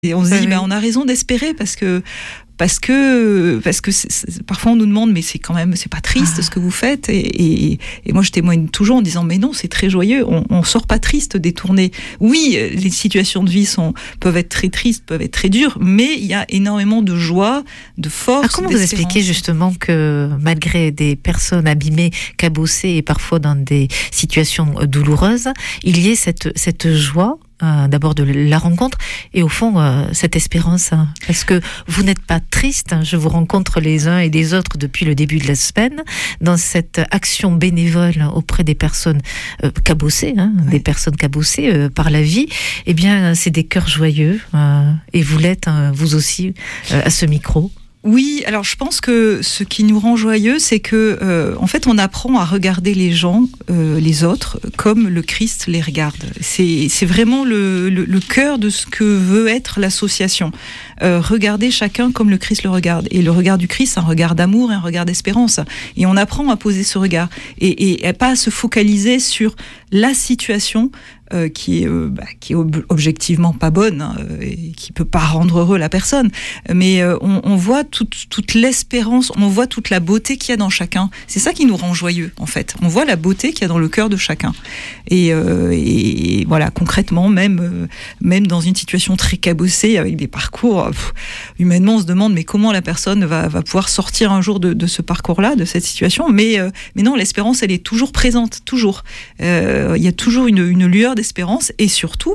Et on se dit, on a raison d'espérer parce que parfois on nous demande, mais c'est pas triste ce que vous faites. Et moi je témoigne toujours en disant, mais non, c'est très joyeux. On sort pas triste des tournées. Oui, les situations de vie peuvent être très tristes, peuvent être très dures, mais il y a énormément de joie, de force. Comment vous expliquez justement que malgré des personnes abîmées, cabossées et parfois dans des situations douloureuses, il y ait cette joie? D'abord de la rencontre et au fond cette espérance, parce que vous n'êtes pas triste, je vous rencontre les uns et les autres depuis le début de la semaine dans cette action bénévole auprès des personnes cabossées, des personnes cabossées par la vie. Eh bien c'est des cœurs joyeux et vous l'êtes vous aussi à ce micro. Oui, alors je pense que ce qui nous rend joyeux, c'est que en fait, on apprend à regarder les gens, les autres, comme le Christ les regarde. C'est vraiment le cœur de ce que veut être l'association. Regarder chacun comme le Christ le regarde. Et le regard du Christ, c'est un regard d'amour et un regard d'espérance. Et on apprend à poser ce regard et pas à se focaliser sur la situation qui est objectivement pas bonne et qui peut pas rendre heureux la personne, mais on voit toute l'espérance, on voit toute la beauté qu'il y a dans chacun. C'est ça qui nous rend joyeux en fait. On voit la beauté qu'il y a dans le cœur de chacun. Et voilà, concrètement, même dans une situation très cabossée avec des parcours, humainement on se demande mais comment la personne va pouvoir sortir un jour de ce parcours-là, de cette situation. Mais non, l'espérance elle est toujours présente, toujours. Il y a toujours une lueur d'espérance et surtout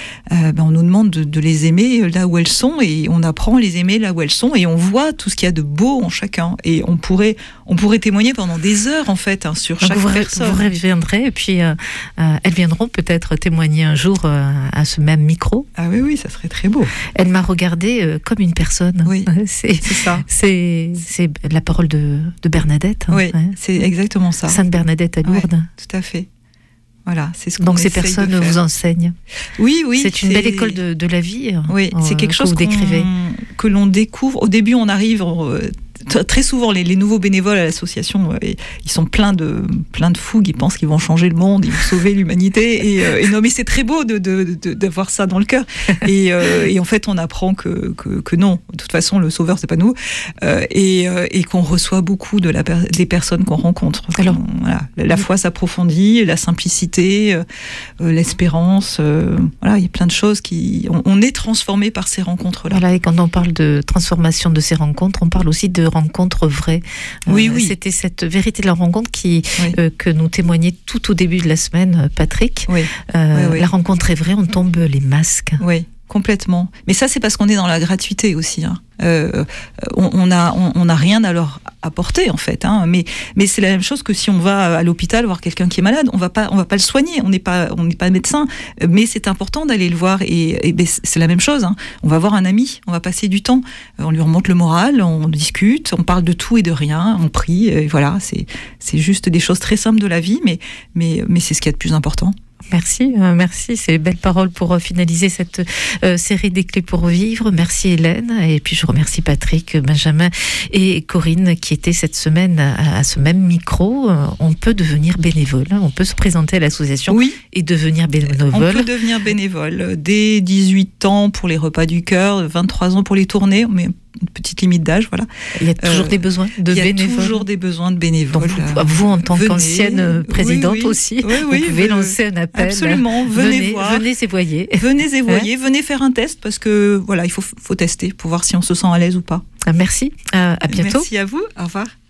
on nous demande de les aimer là où elles sont et on apprend à les aimer là où elles sont et on voit tout ce qu'il y a de beau en chacun et on pourrait témoigner pendant des heures en fait sur chaque personne. Vous reviendrez et puis elles viendront peut-être témoigner un jour à ce même micro. Ah oui, ça serait très beau. Elle m'a regardée comme une personne. Oui, c'est ça. C'est la parole de Bernadette. Oui, c'est exactement ça. Sainte Bernadette à Lourdes. Ouais, tout à fait. Voilà, c'est ce qu'on Donc ces personnes vous enseignent. Oui. C'est une belle école de la vie. Oui, c'est quelque chose que l'on découvre. Au début, on arrive. Très souvent, les nouveaux bénévoles à l'association, ils sont pleins de fougue. Ils pensent qu'ils vont changer le monde, ils vont sauver l'humanité. Et non, mais c'est très beau d'avoir ça dans le cœur. Et en fait, on apprend que non. De toute façon, le sauveur, c'est pas nous. Et qu'on reçoit beaucoup des personnes qu'on rencontre. Alors, voilà, la foi s'approfondit, la simplicité, l'espérance. Voilà, il y a plein de choses on est transformé par ces rencontres-là. Voilà, et quand on parle de transformation de ces rencontres, on parle aussi de rencontre vraie. Oui. C'était cette vérité de la rencontre que nous témoignait tout au début de la semaine, Patrick. Oui. La rencontre est vraie, on tombe les masques. Oui, complètement. Mais ça, c'est parce qu'on est dans la gratuité aussi. On n'a rien à leur apporter en fait. Mais c'est la même chose que si on va à l'hôpital voir quelqu'un qui est malade, on va pas le soigner. On n'est pas médecin, mais c'est important d'aller le voir. Et c'est la même chose. On va voir un ami, on va passer du temps, on lui remonte le moral, on discute, on parle de tout et de rien, on prie. Et voilà, c'est juste des choses très simples de la vie, mais c'est ce qu'il y a de plus important. Merci, c'est les belles paroles pour finaliser cette série des clés pour vivre. Merci Hélène, et puis je remercie Patrick, Benjamin et Corinne qui étaient cette semaine à ce même micro. On peut devenir bénévole, on peut se présenter à l'association et devenir bénévole. On peut devenir bénévole dès 18 ans pour les repas du cœur, 23 ans pour les tournées, mais une petite limite d'âge, voilà. Il y a toujours des besoins de bénévoles. Il y a toujours des besoins de bénévoles. Donc vous en tant qu'ancienne présidente aussi, vous pouvez lancer un appel. Absolument, venez voir. Venez et voyez. Venez faire un test parce que voilà, il faut tester pour voir si on se sent à l'aise ou pas. Merci, à bientôt. Merci à vous, au revoir.